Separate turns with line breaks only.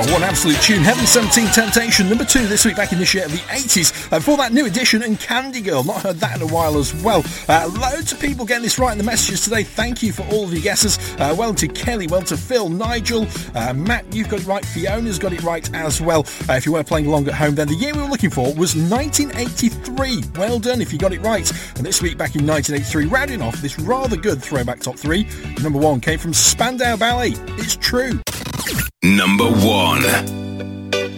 Oh, what an absolute tune. Heaven 17 Temptation, number 2 this week back in this year of the 80s. For that New Edition and Candy Girl, not heard that in a while as well. Loads of people getting this right in the messages today. Thank you for all of your guesses. Well to Kelly, well to Phil, Nigel, Matt, you've got it right. Fiona's got it right as well. If you were playing along at home then, the year we were looking for was 1983. Well done if you got it right. And this week back in 1983, rounding off this rather good throwback top 3, number 1 came from Spandau Ballet. It's True.
Number 1.